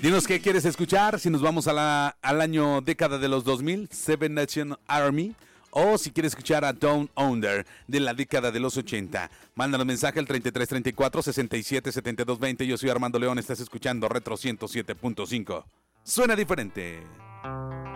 Dinos qué quieres escuchar, si nos vamos al año década de los 2000, Seven Nation Army, o si quieres escuchar a Down Under de la década de los 80. Mándanos mensaje al 3334-677220. Yo soy Armando León, estás escuchando Retro 107.5. Suena diferente.